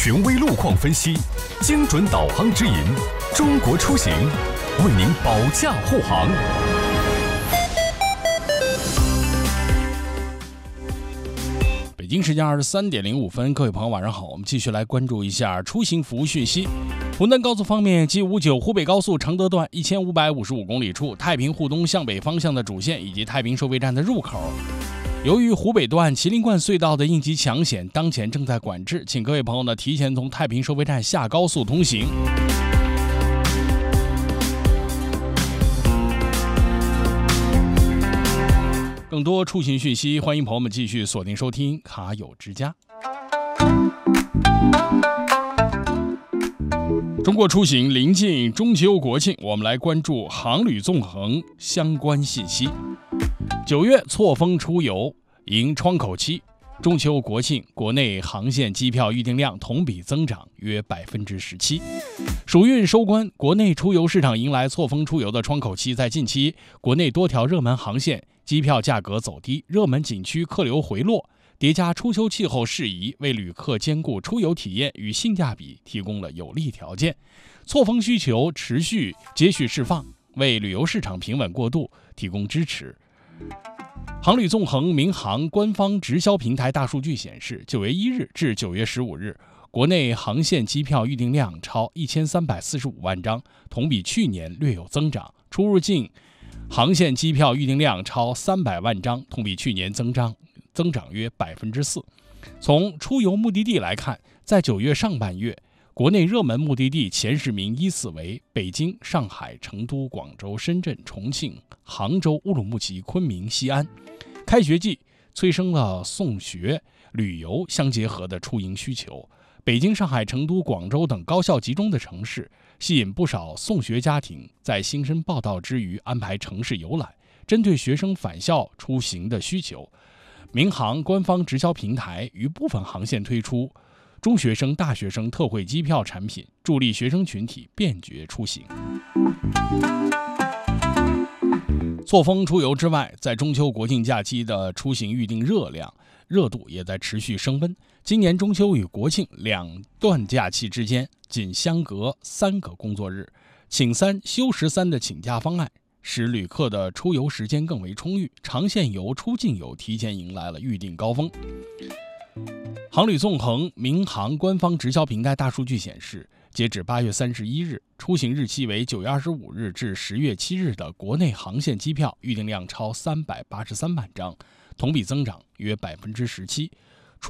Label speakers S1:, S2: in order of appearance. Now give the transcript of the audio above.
S1: 权威路况分析，精准导航指引，中国出行为您保驾护航。
S2: 北京时间23:05，各位朋友晚上好，我们继续来关注一下出行服务讯息。湖南高速方面，G59湖北高速承德段1555公里处太平沪东向北方向的主线以及太平收费站的入口，由于湖北段麒麟冠隧道的应急抢险当前正在管制，请各位朋友呢提前从太平收费站下高速通行。更多出行讯息，欢迎朋友们继续锁定收听卡友之家。中国出行临近中秋国庆，我们来关注航旅纵横相关信息。9月错峰出游迎窗口期，中秋国庆国内航线机票预订量同比增长约17%。暑运收官，国内出游市场迎来错峰出游的窗口期。在近期，国内多条热门航线机票价格走低，热门景区客流回落，叠加初秋气候适宜，为旅客兼顾出游体验与性价比提供了有利条件。错峰需求接续释放，为旅游市场平稳过渡提供支持。航旅纵横民航官方直销平台大数据显示，9月1日至9月15日，国内航线机票预订量超1345万张，同比去年略有增长。出入境航线机票预订量超300万张，同比去年增长约4%。从出游目的地来看，在9月上半月，国内热门目的地前10名依次为北京、上海、成都、广州、深圳、重庆、杭州、乌鲁木齐、昆明、西安。开学季催生了送学、旅游相结合的出行需求。北京、上海、成都、广州等高校集中的城市，吸引不少送学家庭在新生报到之余安排城市游览。针对学生返校出行的需求，民航官方直销平台于部分航线推出中学生、大学生特惠机票产品，助力学生群体便捷出行。错峰出游之外，在中秋国庆假期的出行预订热度也在持续升温。今年中秋与国庆两段假期之间仅相隔3个工作日，请3休13的请假方案使旅客的出游时间更为充裕，长线游、出境游提前迎来了预订高峰。航旅纵横民航官方直销平台大数据显示，截止8月31日，出行日期为9月25日至10月7日的国内航线机票预订量超383万张，同比增长约17%。